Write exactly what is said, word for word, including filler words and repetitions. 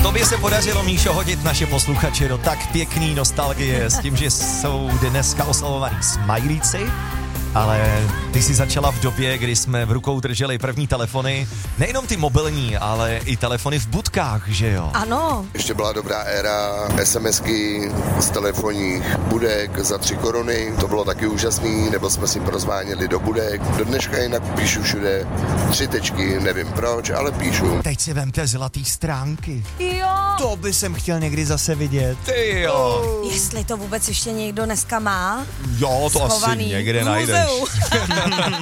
Tobě se podařilo, Míšo, hodit naše posluchače do tak pěkný nostalgie s tím, že jsou dneska oslavovaný smajlíci, ale ty jsi začala v době, kdy jsme v rukou drželi první telefony, nejenom ty mobilní, ale i telefony v budkách, že jo? Ano. Ještě byla dobrá éra SMSky z telefonních budek za tři koruny, to bylo taky úžasný, nebo jsme si prozváněli do budek. Do dneška jinak píšu všude tři tečky, nevím proč, ale píšu. Teď si vemte zlatý stránky. Jo. To by jsem chtěl někdy zase vidět. Ty jo. Jestli to vůbec ještě někdo dneska má. Jo, to schovaný asi někde v najdeš. muzeu.